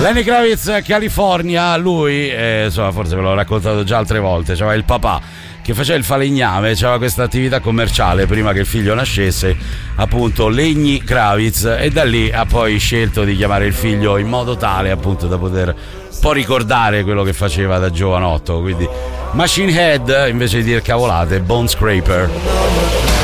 Lenny Kravitz, California, lui, insomma, forse ve l'ho raccontato già altre volte, c'aveva il papà che faceva il falegname, c'aveva questa attività commerciale prima che il figlio nascesse, appunto Lenny Kravitz, e da lì ha poi scelto di chiamare il figlio in modo tale appunto da poter un po' ricordare quello che faceva da giovanotto, quindi Machine Head invece di dire cavolate, Bone Scraper.